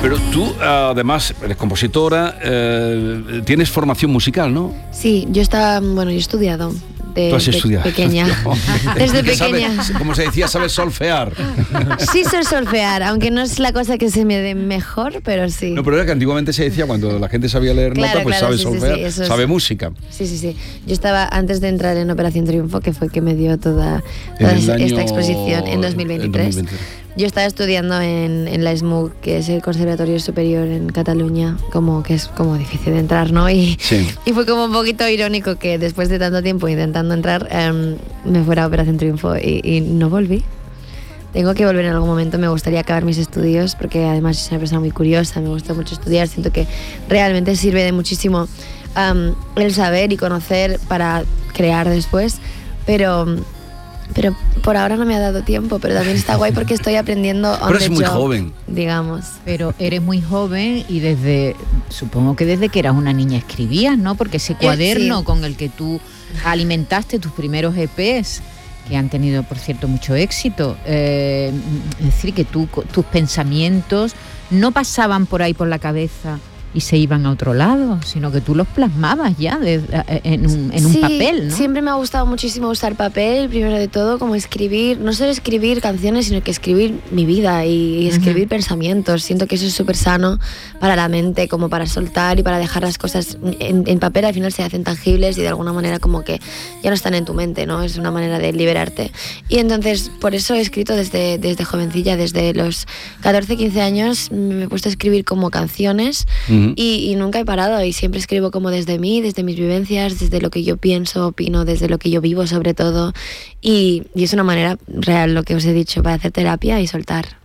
Pero tú, además, eres compositora, tienes formación musical, ¿no? Sí, yo he estudiado. ¿Tú has estudiado? Pequeña. Desde pequeña. Como se decía, sabes solfear. Sí sé solfear, aunque no es la cosa que se me dé mejor, pero sí. No, pero era que antiguamente se decía, cuando la gente sabía leer nota, pues sabe solfear, sabe música. Sí. Yo estaba, antes de entrar en Operación Triunfo, que fue que me dio toda esta exposición en 2023. Yo estaba estudiando en la SMUC, que es el Conservatorio Superior en Cataluña, que es como difícil de entrar, ¿no? Y fue como un poquito irónico que después de tanto tiempo intentando entrar, me fuera a Operación Triunfo y no volví. Tengo que volver en algún momento, me gustaría acabar mis estudios, porque además soy una persona muy curiosa, me gusta mucho estudiar, siento que realmente sirve de muchísimo el saber y conocer para crear después, pero por ahora no me ha dado tiempo, pero también está guay porque estoy aprendiendo. Pero eres muy joven, digamos. Pero eres muy joven y supongo que desde que eras una niña escribías, ¿no? Porque ese cuaderno con el que tú alimentaste tus primeros EPs, que han tenido, por cierto, mucho éxito, es decir, que tus pensamientos no pasaban por ahí por la cabeza y se iban a otro lado, sino que tú los plasmabas ya en un papel, ¿no? Siempre me ha gustado muchísimo usar papel, primero de todo, como escribir, no solo escribir canciones, sino que escribir mi vida y escribir pensamientos. Siento que eso es súper sano para la mente, como para soltar y para dejar las cosas en papel, al final se hacen tangibles y de alguna manera como que ya no están en tu mente, ¿no? Es una manera de liberarte. Y entonces, por eso he escrito desde jovencilla, desde los 14, 15 años, me he puesto a escribir como canciones. Y nunca he parado y siempre escribo como desde mí, desde mis vivencias, desde lo que yo pienso, opino, desde lo que yo vivo sobre todo y es una manera real, lo que os he dicho, para hacer terapia y soltar.